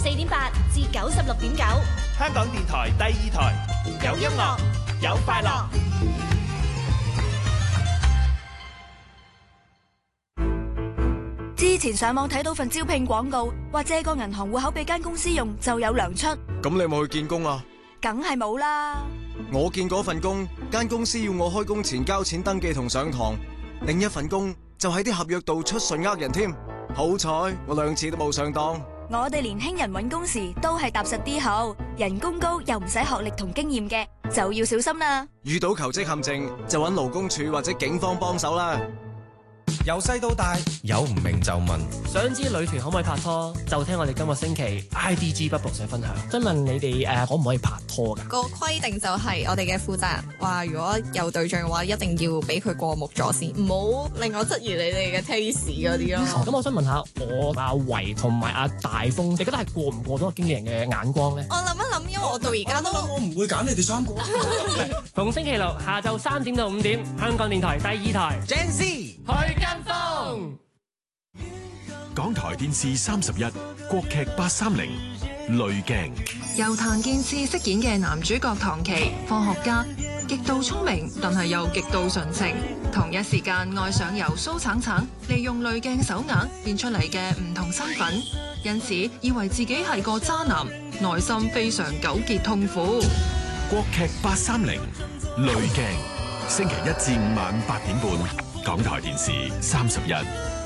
84.8至96.9， 香港電台第2台，有音樂，有快樂。 之前上網睇到份招聘廣告，話借個銀行戶口俾間公司用就有糧出。 咁你有冇去見工啊？ 梗係冇啦。 我見嗰份工，間公司要我開工前交錢登記同上堂，另一份工就喺啲合約度出信呃人添。好彩我2次都冇上當。 我哋年輕人搵工時都係踏實啲好，人工高又唔使學歷同經驗嘅，就要小心啦。 遇到求職陷阱就搵勞工處或者警方幫手啦。 由細到大，有唔明就問。 想知女團可唔可以拍拖？就聽我哋今個星期 IDG Bubble 社分享。想問你哋可唔可以拍拖㗎？ 個規定就係我哋嘅負責人話，如果有對象嘅話，一定要俾佢過目咗先，唔好令我質疑你哋嘅 taste 嗰啲咯。 咁我想問下，我阿維同埋阿大風，你覺得係過唔過到個經理人嘅眼光咧？ 我諗一諗，因為我到而家都我唔會揀你哋3個。 逢星期六下晝3點到5點，香港電台第2台 Gen Z 去跟風。 港台電視31國劇830濾鏡， 由譚建次飾演嘅男主角唐琪，科學家，極度聰明，但係又極度純情。同一時間愛上由蘇橙橙利用濾鏡手鐲變出嚟嘅唔同身份，因此以為自己係個渣男，內心非常糾結痛苦。 國劇830濾鏡，星期1至5晚8點半，港台電視31。